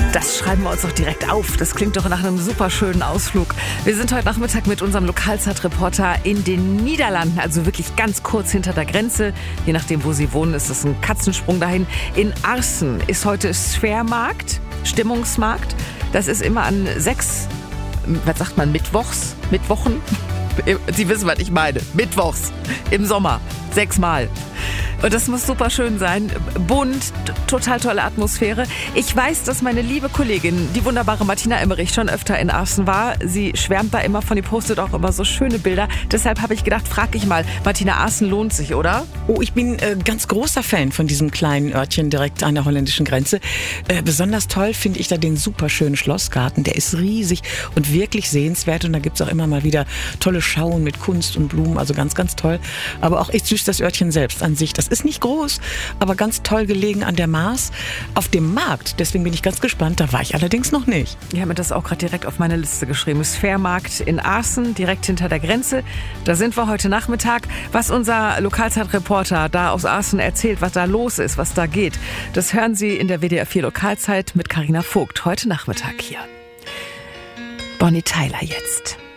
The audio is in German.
Das schreiben wir uns doch direkt auf. Das klingt doch nach einem super schönen Ausflug. Wir sind heute Nachmittag mit unserem Lokalzeitreporter in den Niederlanden, also wirklich ganz kurz hinter der Grenze. Je nachdem, wo Sie wohnen, ist es ein Katzensprung dahin. In Aarssen ist heute Sphärmarkt, Stimmungsmarkt. Das ist immer an Mittwochen? Sie wissen, was ich meine. Mittwochs im Sommer. 6-mal. Und das muss super schön sein. Bunt, total tolle Atmosphäre. Ich weiß, dass meine liebe Kollegin, die wunderbare Martina Emmerich, schon öfter in Aarssen war. Sie schwärmt da immer von, die postet auch immer so schöne Bilder. Deshalb habe ich gedacht, frag ich mal, Martina, Aarssen lohnt sich, oder? Oh, ich bin ganz großer Fan von diesem kleinen Örtchen direkt an der holländischen Grenze. Besonders toll finde ich da den super schönen Schlossgarten. Der ist riesig und wirklich sehenswert. Und da gibt es auch immer mal wieder tolle Schauen mit Kunst und Blumen. Also ganz, ganz toll. Aber auch echt süß das Örtchen selbst an sich. Das ist nicht groß, aber ganz toll gelegen an der Maas. Auf dem Markt, deswegen bin ich ganz gespannt, da war ich allerdings noch nicht. Ich habe mir das auch gerade direkt auf meine Liste geschrieben. Sphärmarkt in Aarssen, direkt hinter der Grenze. Da sind wir heute Nachmittag. Was unser Lokalzeitreporter da aus Aarssen erzählt, was da los ist, was da geht, das hören Sie in der WDR 4 Lokalzeit mit Carina Vogt heute Nachmittag hier. Bonnie Tyler jetzt.